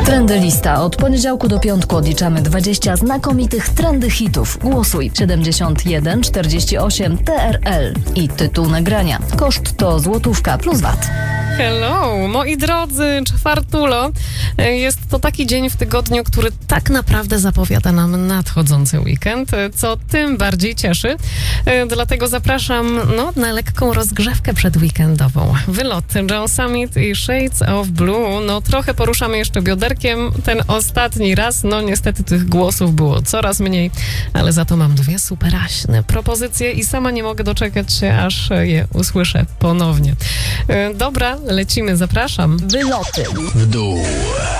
Trendy Lista. Od poniedziałku do piątku odliczamy 20 znakomitych trendy hitów. Głosuj 71 48 TRL i tytuł nagrania. Koszt to złotówka plus VAT. Hello, moi drodzy, czwartulo. Jest to taki dzień w tygodniu, który tak naprawdę zapowiada nam nadchodzący weekend, co tym bardziej cieszy. Dlatego zapraszam na lekką rozgrzewkę przedweekendową. Wylot John Summit i Shades of Blue. Trochę poruszamy jeszcze bioderkiem. Ten ostatni raz, niestety tych głosów było coraz mniej, ale za to mam dwie superaśne propozycje i sama nie mogę doczekać się, aż je usłyszę ponownie. Dobra, lecimy, zapraszam. Wyloty w dół.